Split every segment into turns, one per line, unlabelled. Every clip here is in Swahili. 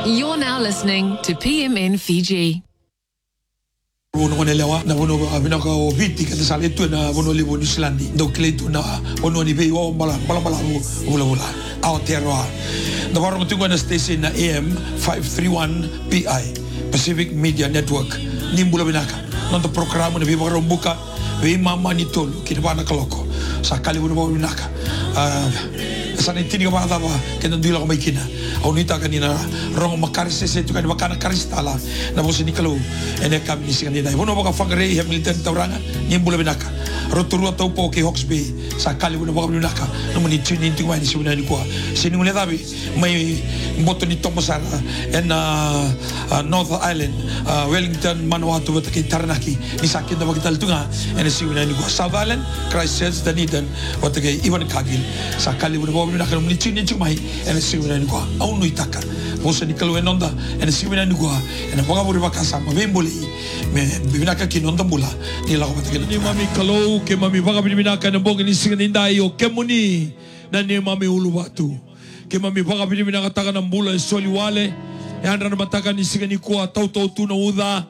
You're now listening to PMN Fiji.
Wono lewa na wono abina ko viti ka sale tu na wono le wono Islandi do kletu na wono ni be o bala wula out there the warm to go station na AM 531 PI Pacific Media Network nimbula binaka no the program na bibo rombuka we mama ni tolu kinabana kaloko sakali wono binaka sana tini ba dava ke no dilo mai kina au nita kanina rongo makarse se tu kan bakana karistala na bosi nikalo ene kam ni singa dai wono baka fangre he militar tauranga nimbula binaka roturua tau po ke Hawke's sakali wono baka binaka no mani tini tu mai si wona ni kwa sini ngule dabi mai moto ni Tomosara en North Island Wellington Manawatu ke Taranaki ni sakin da bakital tunga ene si wona ni kwa South Island Christchurch Dunedin watake Ivan Kagil sakali wono baka binaka no mani tini tu mai ene si wona ni kwa au no itaka bosa ni kalau enonda ene si wona ni kwa ene baka buri baka sama bembole me binaka ki nonda mula ni la ko batake ni mami kalau ke mami baka binaka na bonga ni singa ndai o kemuni na ni mami ulu watu ke mami baka binaka taka na mbula soli wale e andra na mataka ni singa ni kwa tau tu na uda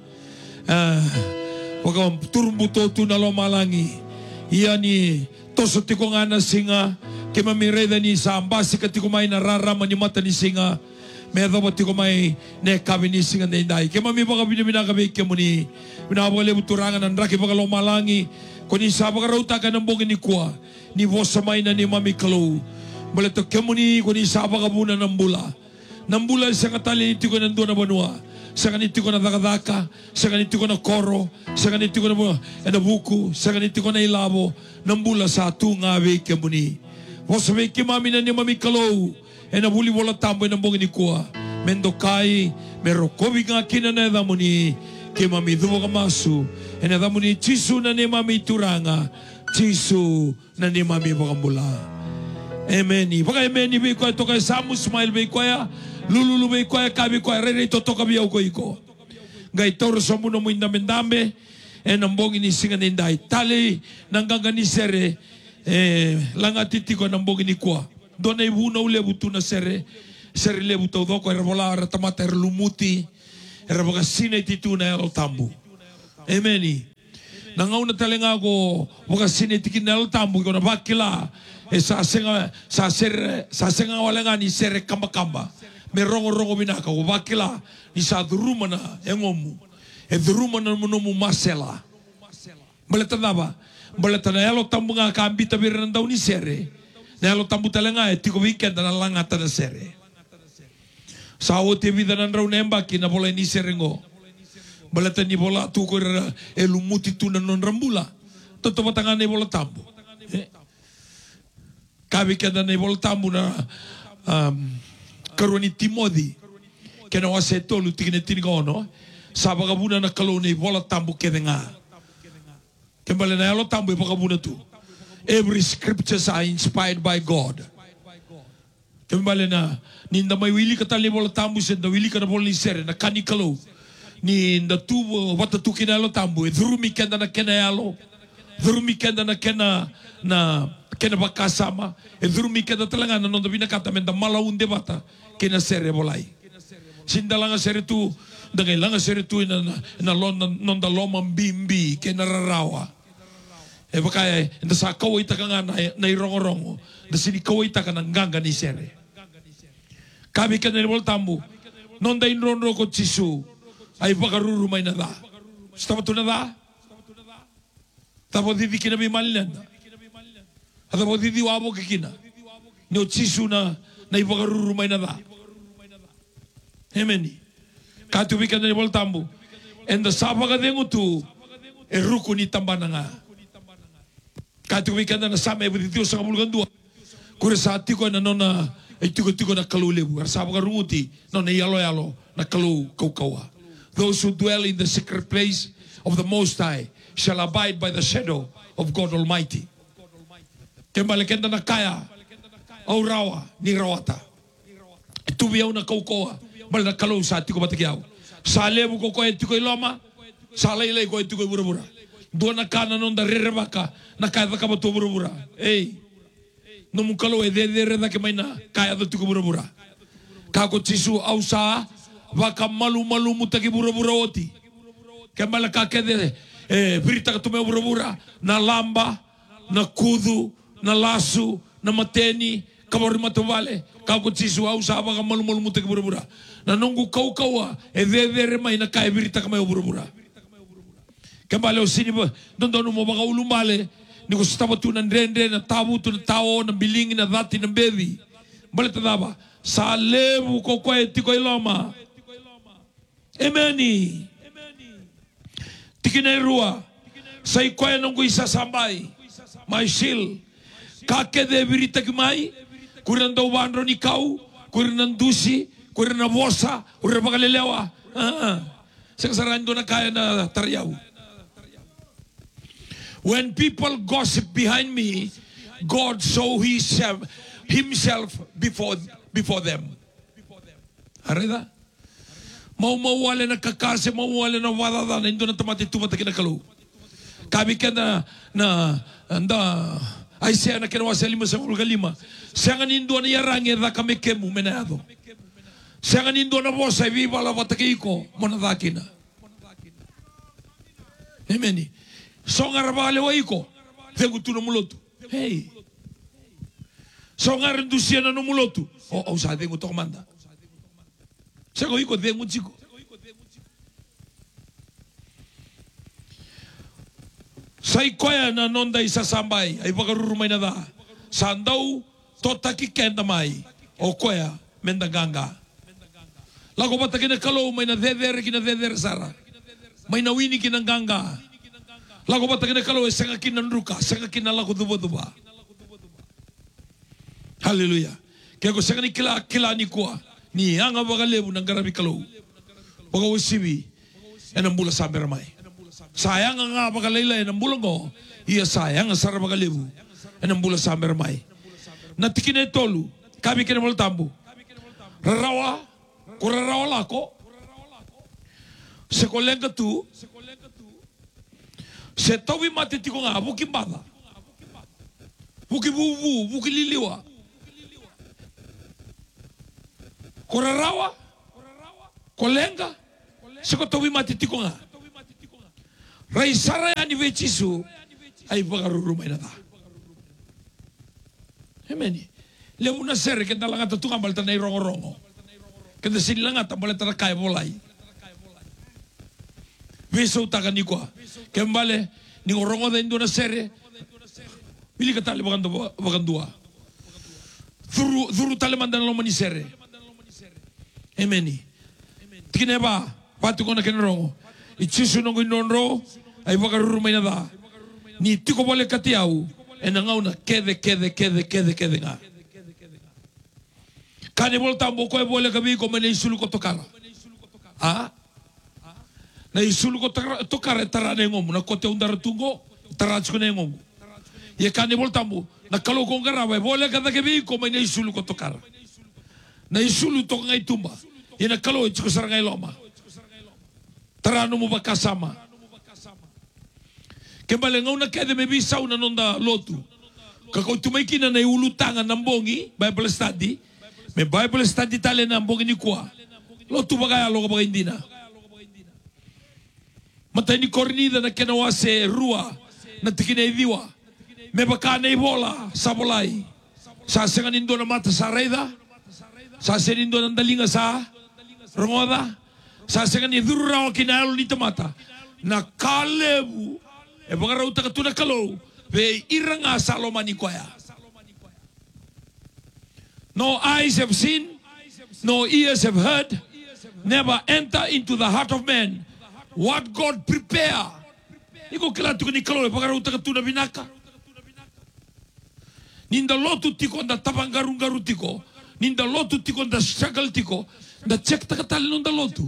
baka turumbu tu na lo malangi ia ni toso tiko ngana singa ke mami reda ni sa ambasi ka tiko mai na rara mani mata ni singa me do tiko mai ne kabi ni singa ndai ke mami baka binaka be ke muni bina bole buturanga na ndra ke baka lo malangi ko ni sa baka rauta ka nambong ni kwa ni vosa mai na ni mami kalau boleh to kemuni ko ni sa baka buna nambula sa katali ni tiko nando na banua sa kaniti ko na dakadaka sa kaniti ko na koro sa kaniti ko na buku sa kaniti ko na ilabo nambula sa tunga be kemuni vosa be ke mami na ni mami kalau ena buli bola tambo nambong ni kwa mendokai merokobi nga kina na damuni ke mami duwa kamasu ena damuni chisu na ni mami turanga chisu na ni mami bakambula emeni baka emeni be ko toka samu smile be ko ya lulu be ko ya kabi ko rere to toka bi ko iko ngai toro somu no muinda mendambe ena mbongi ni singa ndai tale nanganga ni sere langa titiko na mbongi ni kwa dona ibu na ule butu na sere le butu do ko erbola ratamata erlumuti erboga sine tituna el tambu emeni nangauna talenga ko boga sine tikinel tambu ko na bakila sa senga walenga ni sere kamba me rongo binaka ko bakila ni sa durumana engomu e durumana munomu masela baleta daba baleta na elo tambu nga kambita biranda uni sere na elo tambu talenga e tiko weekend na langata na sere sa ote vida na rau nemba ki na bola ni serengo baleta ni bola tu ko elumuti tu na non rambula toto batanga ni bola tambu kabi kada na bola tambu na karoni Timodi ke na wase tolu tikine tinigono sa bagabuna na kaloni bola tambu ke denga kembali na elo tambu bagabuna tu every scriptures are inspired by God kembali na ninda mai wili katali bola tambu sen da wili kana bola ni sere na kanikalo ni nda tu wata tu kina elo tambu dhurumi kenda na kena elo dhurumi kenda na kena na kena bakasama dhurumi kenda talanga na nonda bina kata menda mala unde bata kena sere bolai sindalanga sere tu dangai langa sere tu na nonda loma bimbi kena rarawa baka nda sa kawai takanga na irongo da sini kawai takanga nganga ni sere kabi kena ni bol tambu nonda inronro ko chisu ay bakaruru may nada stama tu nada tabo didi kina bi malenda tabo didi wabo kina no chisu na ibakaruru may nada emeni katu bi kena ni bol tambu enda sapa ka dengu tu ruku ni tambana nga katu bi kena na same bi dio sa kabulgan dua kure sa tiko na nona tiko na kalulebu sapa ka runguti nona yalo na kalu kaukawa. Those who dwell in the secret place of the Most High shall abide by the shadow of God Almighty. Kembali kenda na kaya au rawa ni rawata. Tubiyaw na kaukoa bal na kalau sa tiko batikiyaw. Sa lebu ko tiko iloma, sa laylay ko tiko burabura. Doon na kana non da rerebaka na kaya ka bato burabura. Hey, no mo kalau de reda ke may na kaya do tiko burabura. Kako chisu au sa Waka malu mutaki bura-bura oti. Kembali kakede berita ketume bura-bura. Na lamba, na kudu, na lasu, na mateni. Kabori matawale. Kau kutsisu au saba ka malu mutaki bura-bura. Na nunggu kau-kaua. Vere mai na kai berita kamay bura-bura. Kembali o sini ba. Doon mo baka ulumale. Ni ko staba tu ng rende, na tabu tu na tao, na bilingi, na dati, na bevi. Balik tadaba. Sa lebu ko kwa tiko iloma. Emeni. Tikinay rua. Sa ikoy nung ko isasambay. May sil. Kakede birita kimay. Kurin daw wanro ni kau. Kurin ng dusi. Kurin na bosa. Kurin na pakalelewa. Sa kasaraan ko na kaya na taryaw. When people gossip behind me, God saw himself before them. Arida? Mauwala na kakase, mauwala na wadada na indo na tamati tumata kinakalo. Kami ka na Isaiah na kinawa sa 5:5. Siya nga nindo na yarangi da kami kemu menado. Siya nga nindo na bosa viva la batakiko monadaki na. Amen. So nga rabale wa iko. Vengo tu no mulotu. Hey. So nga rendusia na no mulotu. O sa vengo to komanda. Sego iko vengo chico. Sa ikoya na nonda isa sambay ay pagarurumay na da. Sandau totaki kenda mai. O koya mendaganga. Lago bataki na kalo may na dedere kina dedere sara. May nawini kinanganga. Lago bataki na kalo sanga kinanruka, sanga kinalago duba. Hallelujah. Kaya ko sanga ni kila ni kuwa. Ni anga bagalebu ng garabi kalo. Baga wisibi. Yan ang bula sa meramay. Sayang nga bagalayla yan ang bulang ko. Iya sayang ang sarang bagalebu. Yan ang bula sa meramay. Natikin na tolu. Kami kinamultambo. Rarawa. Kurarawa lako. Sekolenga tu. Se tawi matiti ko nga, buki bala. Buki bubu, buki liliwa. Korarawa, kolenga, se ko tawi matiti ko nga. Raisara yan ni Vechisu, ay bagarurumay na ta. Amen. Lemu na sere, kenda lang ata tunga balita na irongo-rongo. Kenda sila nga, balita na kaya bolay. Beso utakan ni kwa. Kembali ni orongo da indo na sere. Bili ka tali bagandua. Thuru tali mandan lo mani sere. Amen. Tikine ba patu ko na kenorongo. Ichisu nongo inonro ay bagarurumay na da. Ni tiko bole katiau enangaw na kede nga. Kani volta mo ko bole kabi ko mane isulu ko tokara. Ah? Na isulu ko tokara tarane ngomu na kote undara tungo tarats ko na ngomu. Ye kani voltambu na kalo ko ngarawa bole kada kebi ko mane isulu ko tokara. Na isulu to ngai tumba. Ye na kalo chiko sarangai loma. Tarano mo bakasama. Kembali ngau na kede me bisaw na nonda lotu. Kako tumaikina na iulutangan ng bongi Bible study. May Bible study tali na bongi ni kuwa. Lotu bagay alo ka bagay hindi na. Matay ni Cornida na kinawa se rua na tikinaidiwa. May baka na ibola sa bolay. Sasangan nindo na mata sa reda. Sasangan nindo ng dalinga sa rongoda. Sasangan ni dururaw kinayalo ni tamata. Na kalebu. E baka raw takatuna kalo. Be iranga sa lomani kwaya. No eyes have seen. No ears have heard. Never enter into the heart of man. What God prepare. Iko kilatu ni kalo baka raw takatuna binaka. Ninda lotu tiko nda tabangarungaru tiko. Ninda lotu tiko nda struggle tiko. Nda check takatali nda lotu.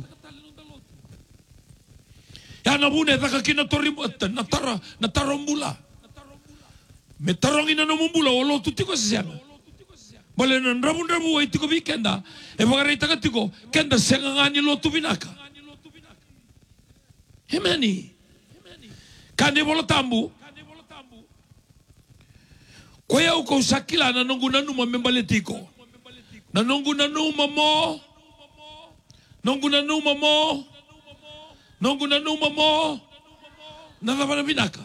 Ya nabune takakina torimota na tarombula. Me tarongina no mumbula o lotu tiko siyano. Bale na rabu ay tiko bikenda. E baka raw takatiko kenda sengangani lotu binaka. Hemeni. Kani bola tambu. Kuya uko sakila nanungu nanuma membaletiko. Nanungu nanuma mo. Nonguna numa mo. Nonguna numa mo. Nalabana binaka.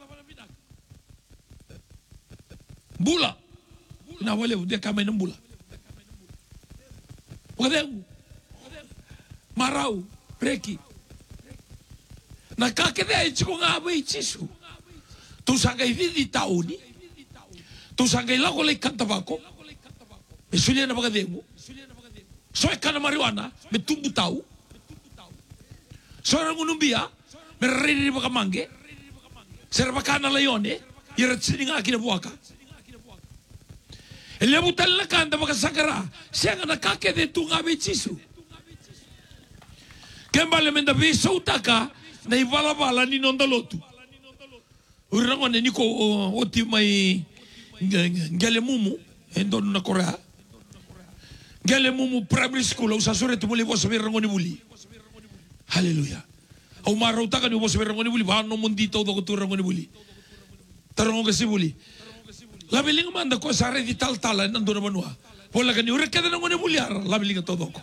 Bula. Nawale dia kamay ng bula. Pagkateng. Maraw. Preki. Nakakita ito ko nga abay Jisu. Tusangay hindi taoni. Tusangay lang ko lang kantabako. Isulian na pagkateng mo. So ka na marijuana. May tumbu tao. So ang unumbiya. May rin ba kamangge. Sir baka na layon Irat sini nga kinabuha ka. Elebutan lang ka, anda makasagara. Siya nga nakakita ito nga may Jisu. Kaya malam enda bisa utaka, na ibalabala ni nondalotu. Urangon ni ko, oti may gale mumu, endon na Korea. Gale mumu primary school, sa suret muli mo sa rangon ni muli. Hallelujah. Au maraw taka ni mo sa rangon ni muli, bahano mundito do ko rangon ni muli. Tarong kasi muli. Labiling manda ko sa di tal-talan nando naman wa. Wala ka ni urat ka na nang mulyar. Labiling ang todo ko.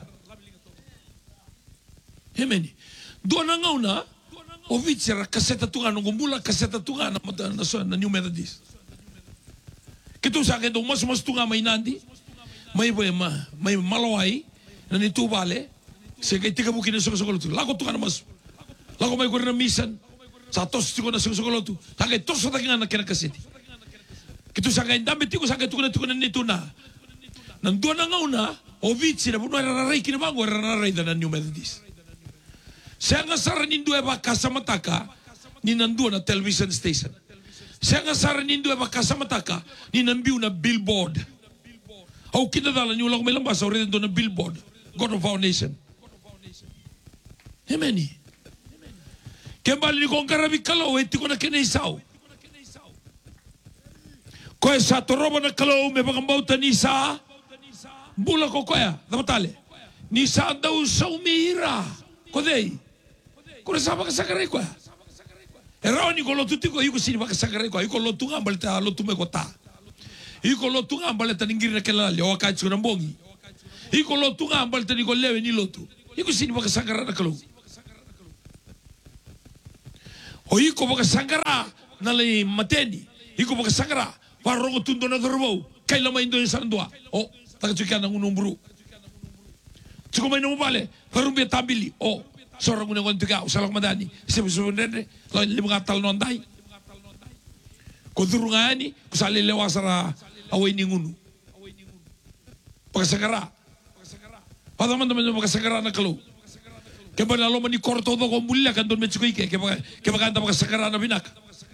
Amen. Doon na nga una, officer, kaseta tunga nung gumbula, kaseta tunga na New Methodist. Kito sa akin, mas tunga may nandi, may malaway, na nitubale, siya kay tika bukin na sugasugaloto. Lako tunga na mas, lako may kurin na misan, sa tos tiko na sugasugaloto. Hanggang tos sa tagingan na kinakasiti. Kito sa ngayon, dami tiko sa ngayon, tukunan nito na. Nandoon na nga una, officer, na puno ay rararay kinabango, rararay na New Methodist. Siya nga sa ranindo ay makasamataka ni nandoon na television station. Siya nga sa ranindo ay makasamataka ni nambiw na billboard. O kinadala niyo lang may lambasa o rin doon na billboard. God of our nation. Amen. Kaya bali ni kong karabik kalaw, iti ko na kinaisaw. Kaya sa toroba na kalaw, may pangambauta ni sa bula ko kaya, namatali. Ni sa daw sa umihira. Kodey. Kung nasa makasagaray ko. Eraw ni ko lotuti ko, iko sini makasagaray ko. Iko lotu nga balita, lotu me kota. Iko lotu nga balita ninggiri na kilala, o kahit ko ng bongi. Iko lotu nga balita ni ko lewe ni lotu. Iko sini makasagaray na kalaw. O iko makasagara na lay mateni. Iko makasagara. Parang ko tundo na dorobaw. Kailan may indo yung sarandua. O, taga-tsukian ng unong buru. Tsiko may namubale. Parang biya tabili. O, sorang unang kontuka. Usalang madani. Siya-siya-siya-siya. Limang atal noon tayo. Kung durungan ni, kusali lewa sa away ni ngunu. Pagkasagara. Padaman naman yung pagkasagara na kalaw. Kaya ba nalaman ni Korto do kung muli kan doon may tsikoy kaya maganda pagkasagara na binaka.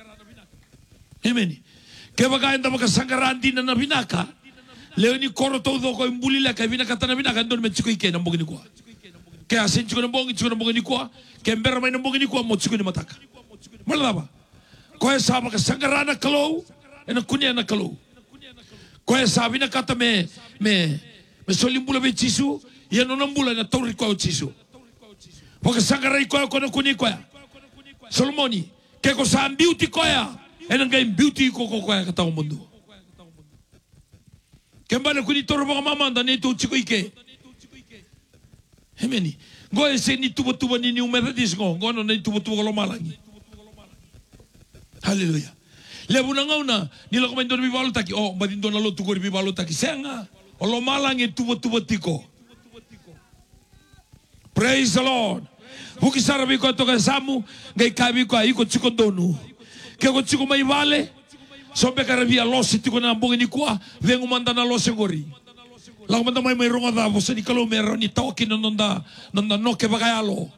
Amen. Kaya maganda pagkasagara din na binaka. Leo ni Korto do kung muli kaya binaka na binaka doon may tsikoy kaya nambogin ni kuha. Kaya asin tsiko nambogin ni kuha. Kaya mbera may nambogin ni kuha mo tsikoy ni mataka. Malala ba? Kaya sa pagkasagara na kalaw, na kunya na kalaw. Kaya sabi na kata me solimbula may Jisu, yan o nambula na tauri ko ang Jisu. Pagkasagaray ko ako na kuni ko ya. Solomoni, kaya ko saan beauty ko ya. E nang gayong beauty ko ya katawang mundo. Kaya ba na kuni toro mga mamanda na ito chiko ike. Hemeni. Goy se ni tuba-tuba ni New Methodist ko. Gono na tuba-tuba ko lumalangi. Hallelujah. Lebo na nga una, nila ko may doon bibalo taki. Oh, badin doon na lo tugo bibalo taki. Siya nga, o lumalangi tuba-tuba tiko. Praise the Lord. Buki sarabi ko ito kasamu, ngay kabi ko ay ko chiko donu. Kaya ko chiko may vale, sobe karabi a losi tiko na ambong ini kuha, vengo manda na losi ngori. Lang manda may ronga da, vosa ni kalo meron ni tawaki nanda no ke bagayalo.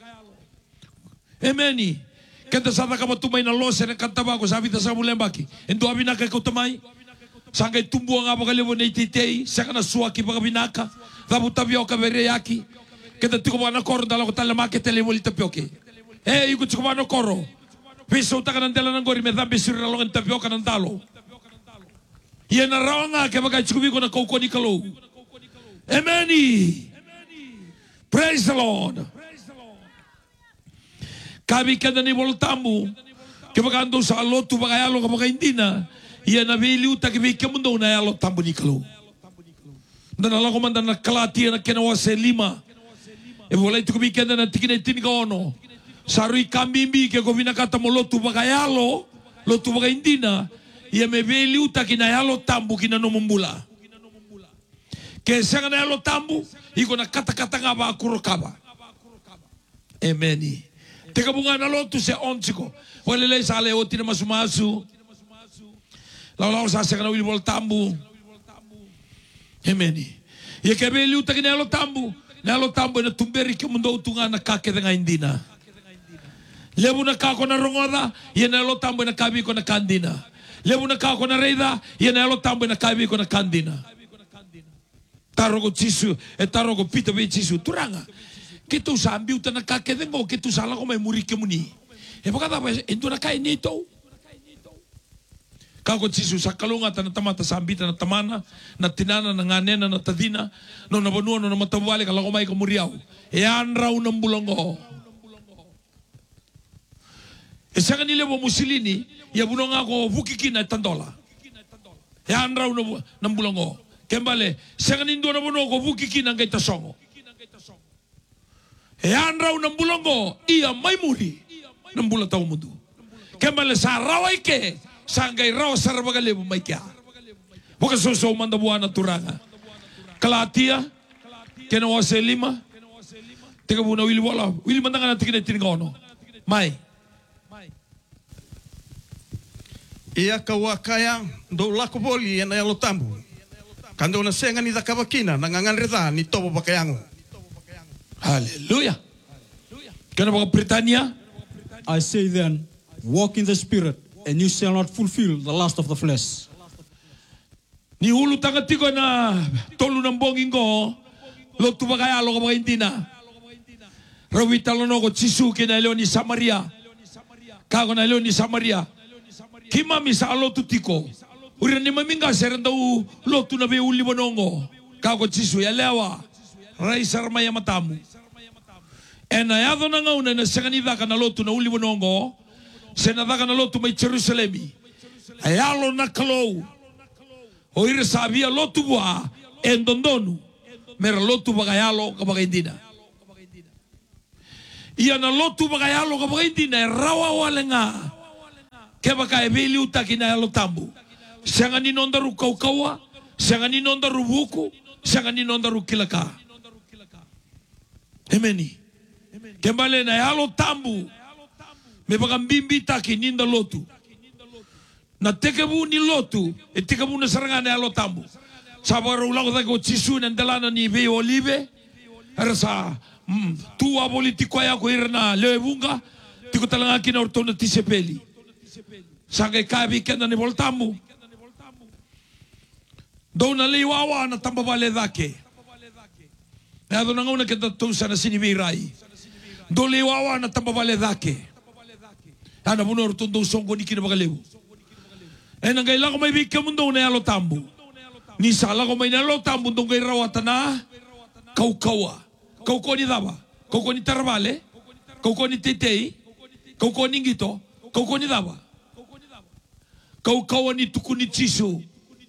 Ameni. Kanta sa ka matumay na losi na kanta ba ko sabi ta sa mulembaki. Endo abi na kay ko tumay. Sangay tumbo nga bagalewo na ititay, sa kana suaki bagabinaka. Dabu tabio ka bereyaki. Kita tiko mga nakoro dala ko tala make telemoli tapioke. Eh, iko tiko mga nakoro. Piso ta ka ng dala ng gori, may dambi sirira lang ang tapioka ng talo. Yan na raw nga, kaya magay tiko ko na kauko ni kalo. Amen. Praise the Lord. Kami ka na ni Voltamu, kaya magando sa alotu, magayalo ka mga hindi na, yan na biliw, takibig ka mundo na yalo tambo ni kalo. Nanala ko man na nakalati na kinawa sa 5. E volei tu kumikenda na tikine tinikono. Sarui kambimbi ke kovina kata mo lotu bagayalo, lotu bagaindina, ia me veli uta kina yalo tambu kina no mumbula. Ke sanga na yalo tambu, iko na kata ngaba kurokaba. Ameni. Teka bunga na lotu se onsiko. Walele sale oti na masumasu. Lau sa sanga na wilibol tambu. Ameni. Ia ke veli uta kina yalo tambu. Na yalo tambu na tumberi ke mundo utunga na kake nga indina. Lebu na kako na rongoda, ia na yalo tambu na kabi ko na kandina. Lebu na kako na reida, ia na yalo tambu na kabi ko na kandina. Tarogo Jisu, tarogo pita be Jisu turanga. Kita sambi uta na kake dengo, kita sala ko may muri ke muni. E baka ba endo na kai nito. Kako Jisu sa kalunga ta na tamata sambi ta na tamana, na tinana na nganena na tadina, no na bonua no na matawale kala ko may ko muriaw. E anraw ng bulongo. E sanga nile bo musilini, ya bunonga ko vukikina tandola. E anraw ng bulongo. Kembale, sanga nindo na buno ko vukikina kay tasongo. E anraw ng bulongo, iya may muri ng bulataw mundo. Kembale sa raway ke, sangay raw sa rabagalebu may kya. Huwag suso mandabuan na turanga. Kalatia, kinawase 5. Teka muna, Willy wala. Willy mandanga natin kinatinigono. May.
Ia kawakaya do lakopoli na yalo tambu. Kando na senga ni dakabakina nanganganreda ni tobo bakayango.
Hallelujah. Kena baka Britania.
I say then, walk in the spirit, and you shall not fulfill the lust of the flesh.
Ni hulu tangatiko na tolu ng bonging ko, lotu bagaya lo ka intina. Rawita lono ko Jisu kina leo ni Samaria. Kako na leo ni Samaria. Kimami sa lotu tiko. Uri ni maminga serenda u lotu na be uli bonongo. Kako Jisu ya lewa. Raisar maya matamu. Ena yado na ngauna na senganida ka na lotu na uli bonongo. Senada ka na lotu may Jerusalemi. Ayalo na kalo. Oire sabia lotu bua endondonu. Mera lotu bagayalo ka bagaindina. Ia na lotu bagayalo ka bagaindina rawa walenga. Ke baka ebeli utakina yalo tambu. Sianga ni nondaru kaukawa, sianga ni nondaru buku, sianga ni nondaru kilaka. Ameni. Kembali na yalo tambu. Me baka mbimbi taki ninda lotu. Na tekebu ni lotu, e tekebu na saranga na yalo tambu. Sabar ulang ko Jisu nandalana ni be olive. Arasa tua politiko ya ko irna lewunga. Tiko talanga kina orto na tisepeli. Sangay kabi kena ni voltamu. Do na liwawa na tambabale dake. Na do nanguna kita tusa na sinibiray. Do liwawa na tambabale dake. Ana bunor tundo songo ni kina bagalew. E nangayla ko may bigka mundo na yalo tambu. Ni sala ko may nalo tambu dong kay rawatana. Kaukawa. Kauko ni daba. Kauko ni tarabale. Kauko ni tetei. Kauko ni ngito. Kauko ni daba. Kaukawa ni tuku ni Jisu.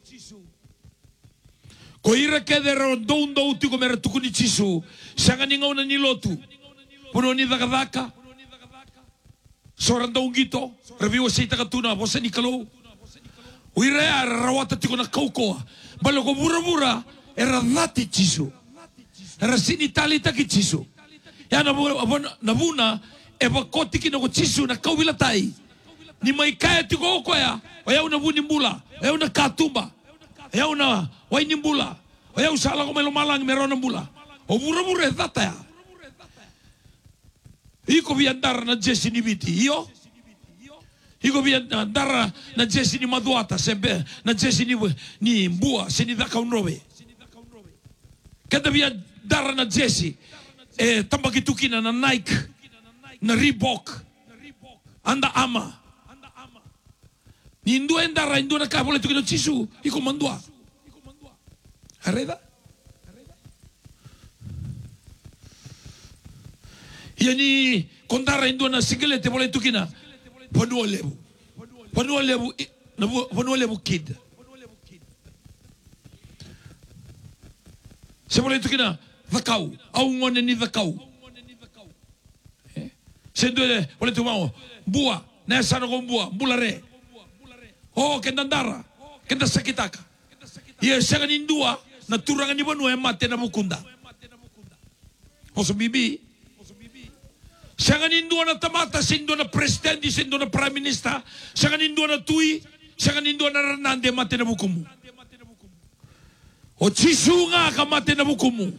Ko ira kede rondo uti ko mera tuku ni Jisu. Sanga ni ngauna ni lotu. Puno ni dakadaka. Soran daw ngito. Reviwa sa itakatuna. Bosa ni kalo. Uira ya rawata tiko na kaukawa. Balo ko bura-bura. Era dati Jisu. Era sinitali taki Jisu. Ya nabuna. Eba koti kino ko Jisu na kaubilatay. Ni may kaya tiko ko ya. Ayaw na bunimbula. Ayaw na katumba. Ayaw na way nimbula. Ayaw sala ko may lumalang meron ng bula. O bura-bura data ya. Iko biandara na Jesse ni Biti. Iyo? Iko biandara na Jesse ni Maduata. Sembe na Jesse ni Mbua. Sinidaka unrobe. Kada biandara na Jesse. Tambakitukina na Nike. Na Reebok. Anda ama. Ni indua endara indua na kapole tukino Jisu iko mandua. Areda? Yani kontara indua na singelete boleh tukina. Panua lebu. Panua lebu kid. Saya boleh tukina zakau. Au ngone ni zakau. Sendue oleh tu mau bua, nesa no bua, bulare. Oh kendandara, kenda sakitaka. Ia sangan indua na turangan ni banu mate na mukunda. Oso bibi. Sangan indua na tamata, sindo na presidente, sindo na prime minister, sangan indua na tui, sangan indua na ranande mate na bukumu. O chisunga ka mate na bukumu.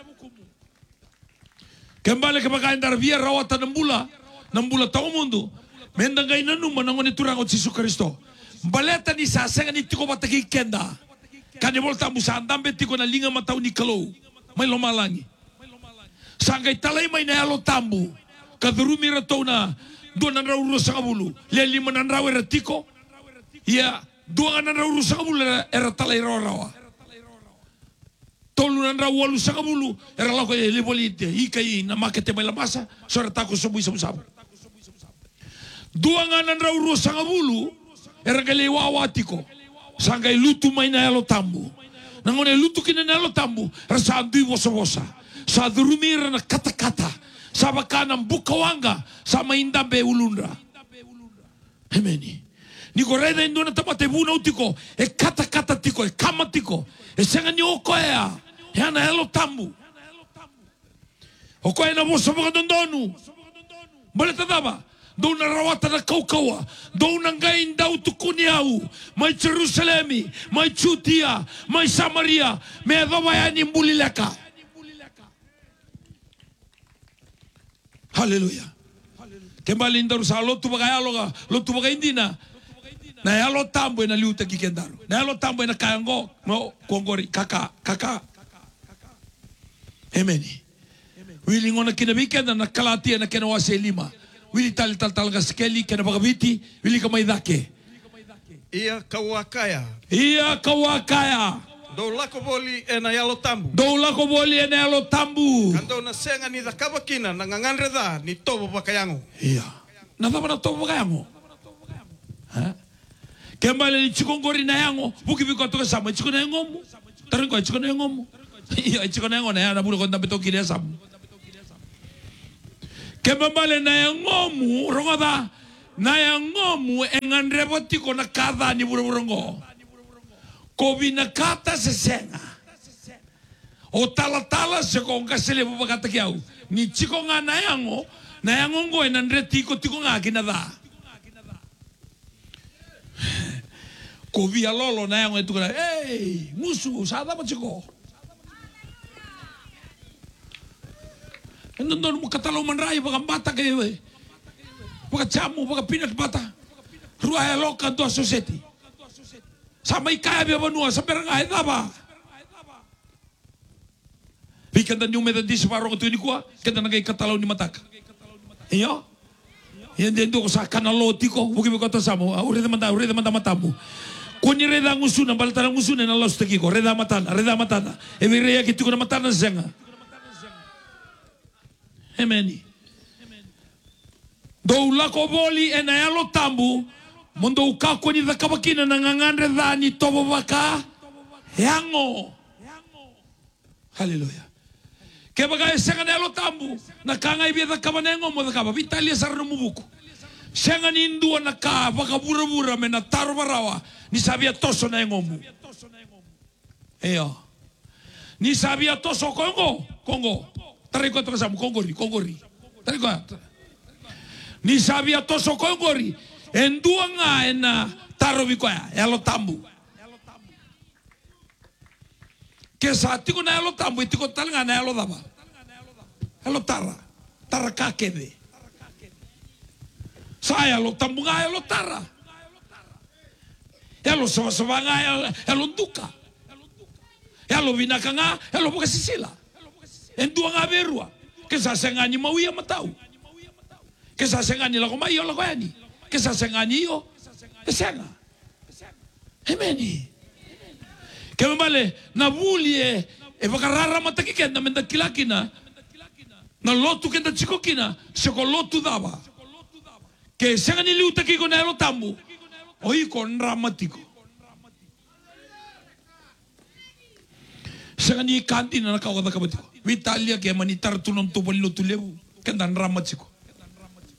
Kembali ke pagkain darbia rawatan ng bula tao mundo. Mendangay na numa nangoni turang o Jesu Kristo. Baleta ni sasengan ni tiko bataki kenda. Kani volta musa andambe tiko na linga matau ni kalau. May lomalangi. Sangay talay may nayalo tambu. Kadurumi rato na doon ang rauro sa kabulu. Lelima ng raw era tiko. Ya, doon ang rauro sa kabulu era talay rawa. Tolunan raw walu sa kabulu. Era lako libolite. Ikay na makete may lamasa. Sora tako sabuy sabu. Duangan ng raw sa kabulu. Era galewawati ko. Sangay lutu may nayalo tambu. Nangone lutu kina nayalo tambu. Rasa andui bosa-bosa. Sa durumira na kata-kata. Sa baka ng bukawanga. Sa maindambe ulunra. Hemeni. Niko reda indo na tamate buna utiko. E kata-kata tiko. E kama tiko. E senga ni oko ea. Ea nayalo tambu. Oko ea na bosa baka dondonu. Baleta daba. Doon na rawatan na kaukawa. Doon ang gain daw tukuniyaw. May Jerusalemi, may Judea, may Samaria, may dawayan yung bulilaka. Hallelujah. Kembali daw sa lotu bagayalo ka, lotu bagay hindi na. Nayalo tambo na liuta kikendaro. Nayalo tambo na kayango, no, kongori, kaka. Amen. Willing on na kinabikan na nakalati na kinawa sa lima. Wili tal ka sekali kena bagabiti wili kamay dake.
Ia kawakaya. Do lako boli ena yalo tambu. Kando na senga ni dakabakina na nganganreda ni tobo bakayango.
Iya. Nada na tobo bakayango. Ha? Kembali ni chikongori na yango buki biko to sama chiko na yango. Tarin ko chiko na yango. Iya chiko na yango na yana bulo ko ndambe to kile sam. Kembali na yangomu rongoda na yangomu enganrebotiko na kada ni burongo kobi na kata sesenga o tala se konga sele bubakata kiau ni chiko nga na yango enandretiko tiko nga kinada kobi alolo na yango etukana hey musu sada pa chiko. Nandun mo katalaw man rayo, baka bata kayo eh. Baka jamu, baka pinat bata. Ruaya loka doa society. Sama ikaya biya banua, sa berangay daba. Bikan dan yung medan di separong ito ni kuwa, kanda nagay katalaw ni mataka. Iyo? Yan din doon ko sa kanaloti ko, buki ko ito sa mo, ureda manda matamu. Kuni reda ngusunan, balata ng ngusunan na los tagi ko, reda matana. Ewi reya kiti ko na matana zenga. Amen. Do lako boli enayalo tambu mondo ukako ni dakabakina nangangandre dhani tobo baka yango. Hallelujah. Kebaga senga nayalo tambu nakanga ibia dakabanengo mo dakaba vitalia sarno mubuku. Senga nindua naka baka bura-bura mena taro barawa ni sabia toso na ngomu. Eyo. Ni sabia toso Kongo. Tarik ko sa kongori. Tarik ko. Ni sabia toso kongori. Endua nga ena tarobi ko ya elo tambu. Kesa tiko na elo tambu tiko talanga na elo daba. Elo tara kakebe. Saya elo tambu nga elo tara. Elo sama nga elo duka. Elo binaka nga elo buka sisila. Endua nga berua. Kesa sengani mawia matau. Kesa sengani lako mayo lako yani. Kesa sengani yo. Kesenga. Hemeni. Kemale na bulie e bakarara matakiken na mendakilakina. Na lotu kenda chikokina seko lotu daba. Ke sengani liuta kiko na elo tambu. Oi kon dramatiko. Sengani kanti na nakawada kabatiko. Vitalia ke manitar tunon to bolino tulebu kendan ramatiko.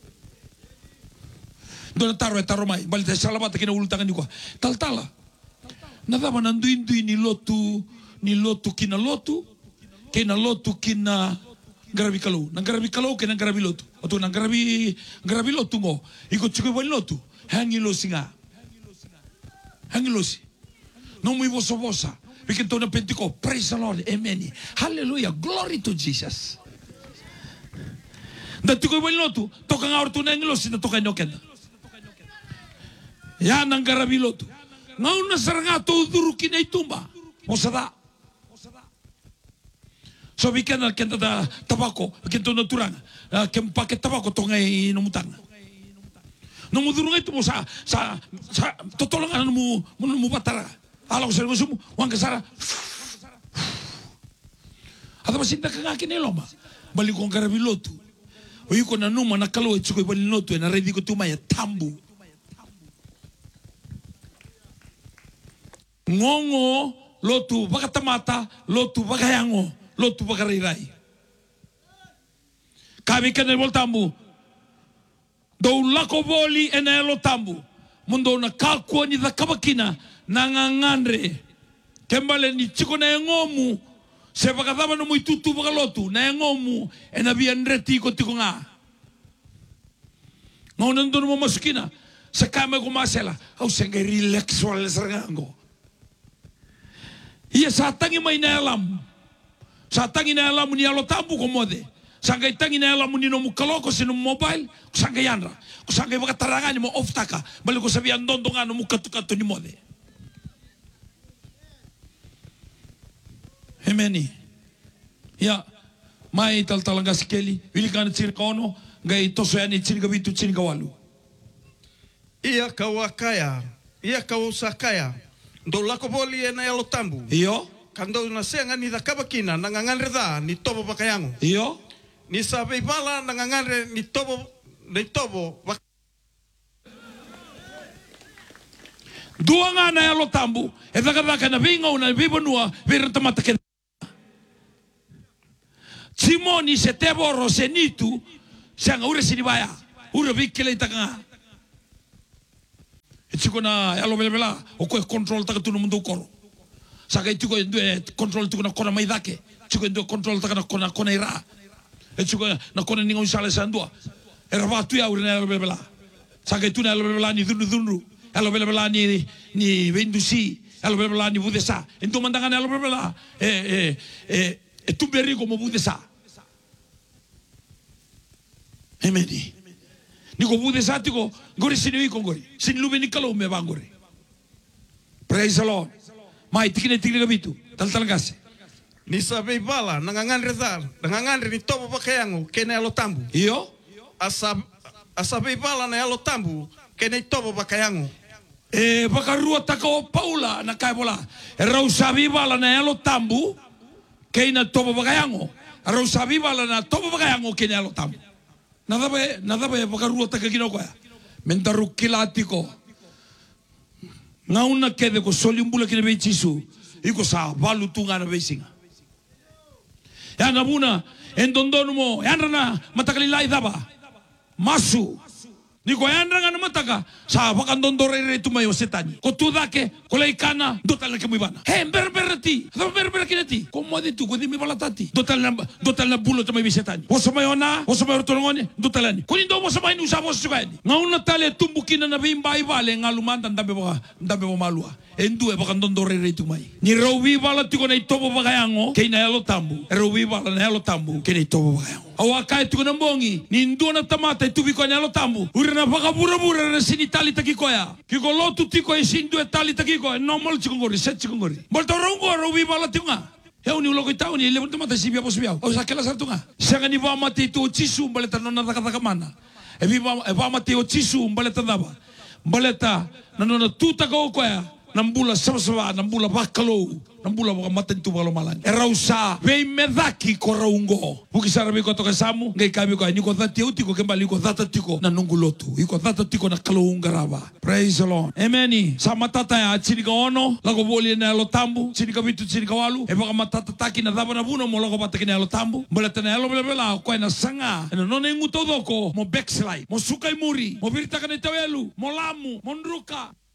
Dona taro mai. Bali te salamat kina ulutangan ni ko. Tal-tala. Nadama nanduin-duin ni lotu kina lotu. Kina lotu kina garabi kalau. Nang garabi kalau kina garabi lotu. Oto nang garabi lotu ngo. Iko chiko bali lotu. Hangi losi nga. Hangi losi. No muy bosa. Bikin tona pentiko. Praise the Lord. Amen. Hallelujah. Glory to Jesus. Dati ko bali lotu. Toka nga orto na losi na toka nyoken. Yan ang garabi lotu. Ngayon na sarangato uduru kina itumba. Mosada. So bikin na kenta da tabako, bikin to naturang, kempake tabako to ngay numutang. Numuduru ngay tumo sa totolangan mo batara. Alam ko sa mo wang kasara. Ada masinda ka nga kineloma. Balik ko ang karabilotu. O yuko na numa nakalo at sukoy balinotu na ready ko tumaya tambu. Ngongo lotu bakatamata, lotu bakayango. Lotu bagariray. Kami ka na voltambu. Do lako boli enelo tambu. Mundo na kakwa ni da kabakina nanganganre. Kembale ni chiko na ngomu. Se bakadama no muy tutu bagalotu na ngomu enabian reti ko tiko nga. Ngonan do mo masukina sa kama ko masela. Au senga relax wala sarango. Iya satangi may nalam. Sa tangi na alam ni alo tambu komode. Sangay tangi na alam ni no mukaloko sino mobile. Sangay yanra. Sangay makatarangan ni mo off taka. Balik ko sabihan dondo nga no mukatu-katu ni mode. Amen. Ya. May tal-talaga si Kelly. Wili ka na tsirika ono. Gay toso yan ni tsirika bitu tsirika walu.
Ia kawakaya. Ia kawusakaya. Do lako boli na alo tambu.
Iyo.
Kando na senga ni da kabakina nanganganreda ni tobo bakayango.
Iyo.
Ni sabe bala nanganganre ni tobo
Dua nga na alo tambu. E daka na vinga una vibanua virata mataken. Simoni se tebo rosenitu sanga ure sinibaya. Ure vikile itaka. Ichiko na alo bela o ko control taka tu no mundo koro. Saka itu ko control tu na kona mai dake. Chiko ndo control taka na kona ira. E chiko na kona ningo sale sandua. Era vatu ya ure na bela. Saka itu na bela ni dunu. Alo bela ni vendusi. Alo bela ni budesa. Ento mandangan alo bela tu beri como budesa. Emedi. Niko budesa tiko gori sini ko gori. Sin lube ni kalau me bangori. Praise the Lord. Mai tikine gabitu tal-talagase.
Ni sabe bala nanganganre ni tobo bakayango kene alo tambu.
Iyo.
Asabe bala na alo tambu kene tobo bakayango.
Bakarua tako Paula na kai bola. Rau sabi bala na alo tambu kene tobo bakayango. Rau sabi bala na tobo bakayango kene alo tambu. Nada ba bakarua taka kinoko ya. Mentaru kilatiko. Ngauna kede ko solimbula kine be chisu iko sa balu tunga na besinga ya nabuna endondono mo yanrana matakali lai daba masu niko yanranga na mataka sa bakandondore re tumayo setani ko tudake ko leikana dotal ke muibana he berberati kinati ko modi tu ko di mi balatati dotal na bulo tumay setani osamayona osamayotongone dotalani ko ndo osamay nu sa bosugani ngauna tale tumbukina na bimba ibale ngalumandan dambe mo malua endu e bakandondore re tumay ni rowi balati ko na itobo bagayango kay na elo tambu rowi bala na elo tambu kay na itobo bagayango awakay tu na mbongi ni ndo na tamata tubi ko na elo tambu na bakabura na sinitali takikoya kiko lotu tiko e sindu e tali takiko normal chikongori set chikongori bolto rongo rowi bala tinga eu ni ulo ko tao ni le mata sibia posbia o sakela sartunga sanga ni va mati tu chisu baleta nona taka mana e va mati o chisu baleta daba baleta na nona tuta ko koya nambula sama nambula bakalo nambula waka matentu walo malang erausa vei medaki ko raungo bukisara bi ko to kasamu ngai kabi ko ni ko thati uti ko kembali ko thata tiko na nungulotu iko thata tiko na kalungarava. Praise the Lord. Amen. Sama tata ya chini ka ono lago boli na lo tambu chini ka bitu chini ka walu e baka matata taki na daba na buno mo lago pataki na lo tambu mbele tena lo bela ko na sanga no nengu todoko mo backslide mo sukai muri mo virta ka tawelu mo lamu mo ndruka